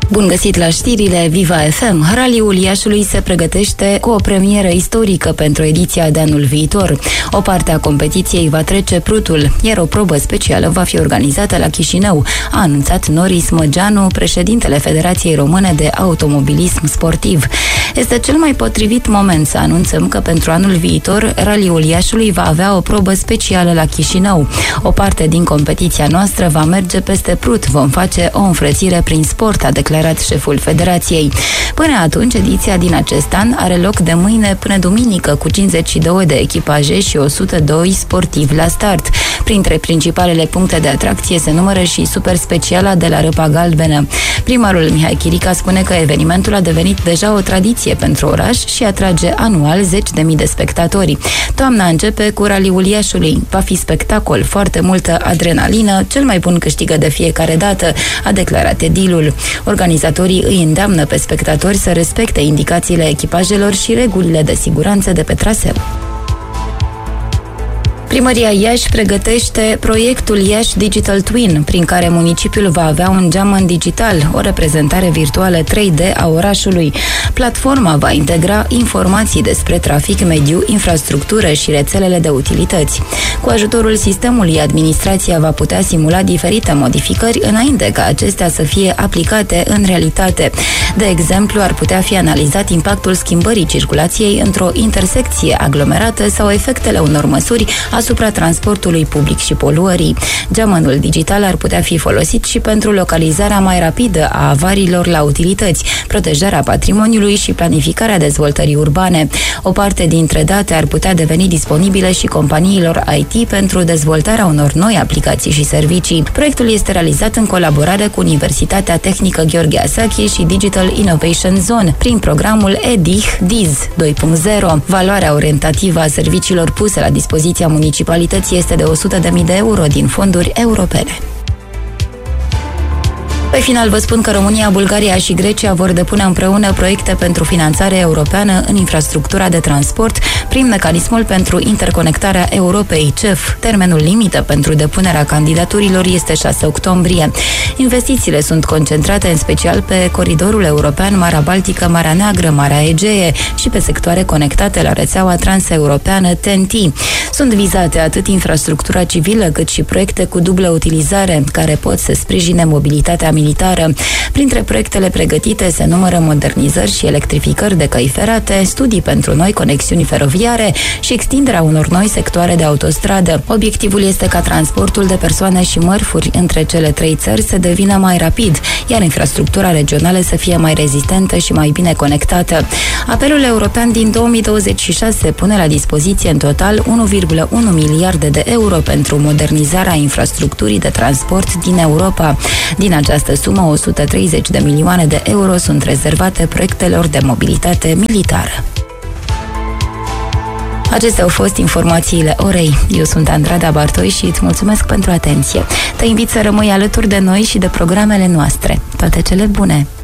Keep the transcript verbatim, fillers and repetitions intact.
Bun găsit la știrile Viva F M. Raliul Iașului se pregătește cu o premieră istorică pentru ediția de anul viitor. O parte a competiției va trece Prutul, iar o probă specială va fi organizată la Chișinău, a anunțat Noris Măgeanu, președintele Federației Române de Automobilism Sportiv. Este cel mai potrivit moment să anunțăm că pentru anul viitor Raliul Iașului va avea o probă specială la Chișinău. O parte din competiția noastră va merge peste Prut. Vom face o înfrățire prin sport, a declarat șeful Federației. Până atunci, ediția din acest an are loc de mâine până duminică, cu cincizeci și două de echipaje și o sută doi sportivi la start. Printre principalele puncte de atracție se numără și super speciala de la Râpa Galbenă. Primarul Mihai Chirica spune că evenimentul a devenit deja o tradiție pentru oraș și atrage anual zeci de mii de spectatori. Toamna începe cu Raliul Iașului. Va fi spectacol, foarte multă adrenalină, cel mai bun câștigă de fiecare dată, a declarat edilul. Organizatorii îi îndeamnă pe spectatori să respecte indicațiile echipajelor și regulile de siguranță de pe traseu. Primăria Iași pregătește proiectul Iași Digital Twin, prin care municipiul va avea un geamăn digital, o reprezentare virtuală trei D a orașului. Platforma va integra informații despre trafic, mediu, infrastructură și rețelele de utilități. Cu ajutorul sistemului, administrația va putea simula diferite modificări înainte ca acestea să fie aplicate în realitate. De exemplu, ar putea fi analizat impactul schimbării circulației într-o intersecție aglomerată sau efectele unor măsuri asupra transportului public și poluării. Geamănul digital ar putea fi folosit și pentru localizarea mai rapidă a avariilor la utilități, protejarea patrimoniului și planificarea dezvoltării urbane. O parte dintre date ar putea deveni disponibile și companiilor I T pentru dezvoltarea unor noi aplicații și servicii. Proiectul este realizat în colaborare cu Universitatea Tehnică Gheorghe Asachi și Digital Innovation Zone, prin programul E D I H D I Z doi punct zero. Valoarea orientativă a serviciilor puse la dispoziția municipalității este de o sută de mii de euro din fonduri europene. Pe final vă spun că România, Bulgaria și Grecia vor depune împreună proiecte pentru finanțare europeană în infrastructura de transport prin mecanismul pentru interconectarea Europei, C E F. Termenul limită pentru depunerea candidaturilor este șase octombrie. Investițiile sunt concentrate în special pe coridorul european Marea Baltică, Marea Neagră, Marea Egee și pe sectoare conectate la rețeaua transeuropeană T N T. Sunt vizate atât infrastructura civilă cât și proiecte cu dublă utilizare, care pot să sprijine mobilitatea militară. Printre proiectele pregătite se numără modernizări și electrificări de căi ferate, studii pentru noi conexiuni feroviare și extinderea unor noi sectoare de autostradă. Obiectivul este ca transportul de persoane și mărfuri între cele trei țări să devină mai rapid, iar infrastructura regională să fie mai rezistentă și mai bine conectată. Apelul european din două mii douăzeci și șase pune la dispoziție în total unu virgulă unu miliarde de euro pentru modernizarea infrastructurii de transport din Europa. Din această sumă, o sută treizeci de milioane de euro sunt rezervate proiectelor de mobilitate militară. Acestea au fost informațiile orei. Eu sunt Andrada Bartoi și îți mulțumesc pentru atenție. Te invit să rămâi alături de noi și de programele noastre. Toate cele bune!